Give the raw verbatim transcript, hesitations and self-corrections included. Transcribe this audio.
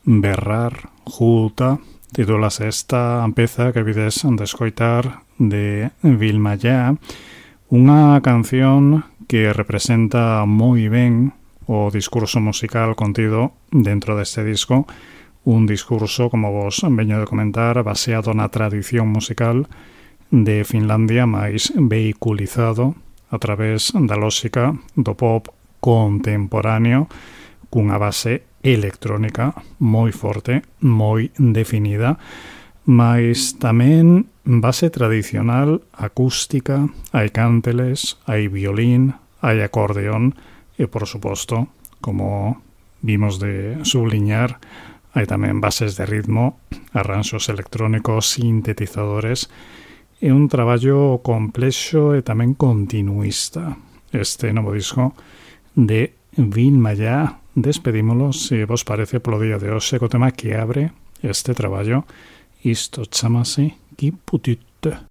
berrar junta titúlase esta peza que vides de escoitar de Vilmayá, unha canción que representa moi ben o discurso musical contido dentro deste disco, un discurso, como vos veño de comentar, baseado na tradición musical de Finlandia, máis vehiculizado a través da lógica do pop contemporáneo cunha base electrónica moi forte, moi definida, mas tamén base tradicional, acústica, hai cánteles, hai violín, hai acordeón e, por suposto, como vimos de subliñar, hai tamén bases de ritmo, arranxos electrónicos, sintetizadores e un traballo complexo e tamén continuista. Este novo disco de Vilmayá. Despedímolos, se vos parece, polo día de hoxe co tema que abre este traballo. Isto chamase Ki Putyttö.